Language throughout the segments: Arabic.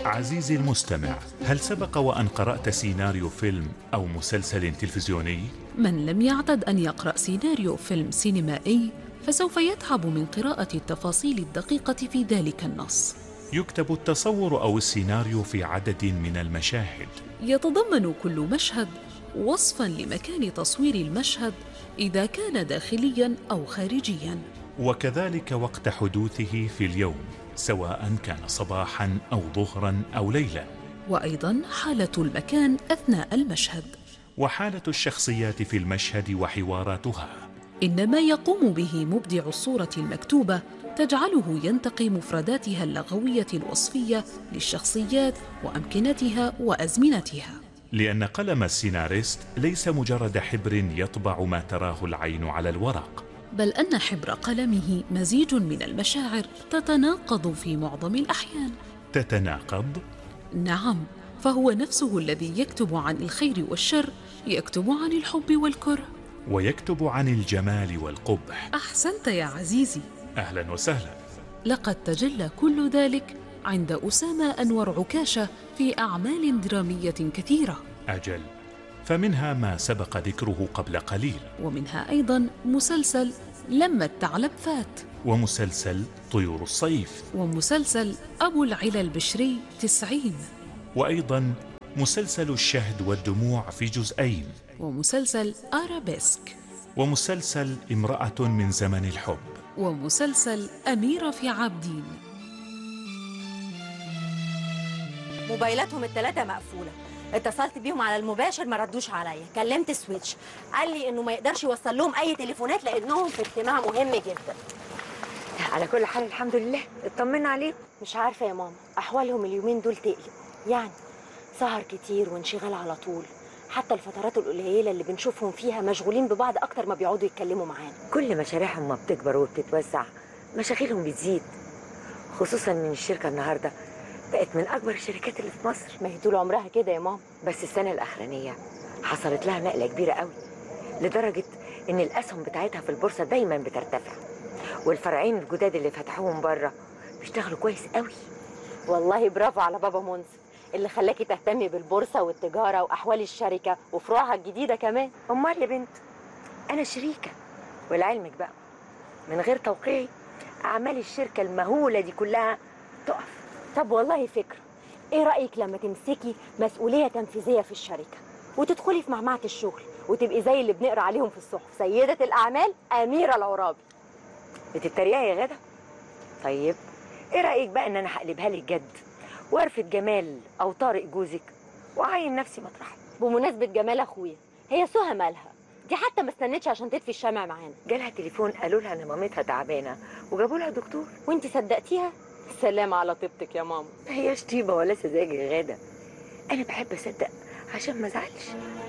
عزيزي المستمع، هل سبق وأن قرأت سيناريو فيلم أو مسلسل تلفزيوني؟ من لم يعتد أن يقرأ سيناريو فيلم سينمائي فسوف يتعب من قراءة التفاصيل الدقيقة في ذلك النص. يكتب التصور أو السيناريو في عدد من المشاهد. يتضمن كل مشهد وصفاً لمكان تصوير المشهد إذا كان داخلياً أو خارجياً، وكذلك وقت حدوثه في اليوم، سواء كان صباحاً أو ظهراً أو ليلاً، وأيضاً حالة المكان أثناء المشهد، وحالة الشخصيات في المشهد وحواراتها. إن ما يقوم به مبدع الصورة المكتوبة تجعله ينتقي مفرداتها اللغوية الوصفية للشخصيات وأمكنتها وأزمنتها، لأن قلم السيناريست ليس مجرد حبر يطبع ما تراه العين على الورق، بل أن حبر قلمه مزيج من المشاعر تتناقض في معظم الأحيان. تتناقض؟ نعم، فهو نفسه الذي يكتب عن الخير والشر، يكتب عن الحب والكره، ويكتب عن الجمال والقبح. أحسنت يا عزيزي. أهلا وسهلا. لقد تجلى كل ذلك عند أسامة أنور عكاشة في أعمال درامية كثيرة. أجل، فمنها ما سبق ذكره قبل قليل، ومنها أيضا مسلسل لما الثعلب فات، ومسلسل طيور الصيف، ومسلسل أبو العلا البشري 90، وأيضا مسلسل الشهد والدموع في جزئين، ومسلسل آرابيسك، ومسلسل امرأة من زمن الحب، ومسلسل أميرة في عابدين. موبايلاتهم الثلاثة مقفولة، اتصلت بيهم على المباشر ما ردوش عليا، كلمت سويتش قال لي انه ما يقدرش يوصل لهم اي تليفونات لانهم في اجتماع مهم جدا. على كل حال الحمد لله اطمنا عليهم. مش عارفة يا ماما، احوالهم اليومين دول تقلق، يعني سهر كتير وانشغال على طول، حتى الفترات القليلة اللي بنشوفهم فيها مشغولين ببعض اكتر ما بيقعدوا يتكلموا معانا. كل مشاريعهم ما بتكبر وبتتوسع مشاغلهم بتزيد، خصوصا ان الشركة النهاردة بقت من اكبر الشركات اللي في مصر. ما هي طول عمرها كده يا ماما، بس السنة الاخرانية حصلت لها نقلة كبيرة قوي، لدرجة ان الاسهم بتاعتها في البورصة دايما بترتفع، والفرعين الجداد اللي فتحوهم بره بيشتغلوا كويس قوي. والله برافو على بابا منصف اللي خلاكي تهتمي بالبورصة والتجارة واحوال الشركة وفروعها الجديدة كمان. امال يا بنت، انا شريكة، ولعلمك بقى من غير توقيعي اعمال الشركة المهولة دي كلها تقف. طب والله فكرة، ايه رأيك لما تمسكي مسؤولية تنفيذية في الشركة وتدخلي في معمعة الشغل وتبقي زي اللي بنقرأ عليهم في الصحف، سيدة الأعمال أميرة العرابي؟ بتتريقي يا غدا؟ طيب ايه رأيك بقى ان انا هقلبها لك جد وارفد جمال او طارق جوزك واعين نفسي مطرحي؟ بمناسبة جمال اخويا، هي سهى مالها؟ دي حتى ما استنتش عشان تطفي الشمع معانا. جالها تليفون قالوا لها ان مامتها تعبانة وجابوا لها دكتور. وانت صدقتيها؟ سلام على طيبتك يا ماما. ما هياش طيبة ولا سذاجة يا غادة، انا بحب اصدق عشان ما ازعلش.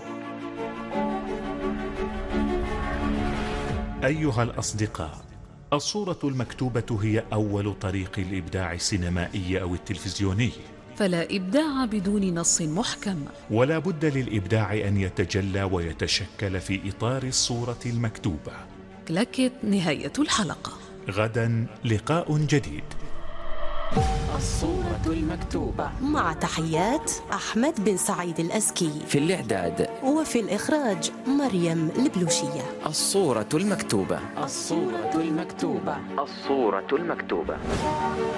أيها الأصدقاء، الصورة المكتوبة هي أول طريق الإبداع السينمائي أو التلفزيوني، فلا إبداع بدون نص محكم، ولا بد للإبداع أن يتجلى ويتشكل في إطار الصورة المكتوبة. كلاكت نهاية الحلقة. غدا لقاء جديد. الصورة المكتوبة، مع تحيات أحمد بن سعيد الأزكي، في الإعداد وفي الإخراج مريم البلوشية. الصورة المكتوبة، الصورة المكتوبة، الصورة المكتوبة.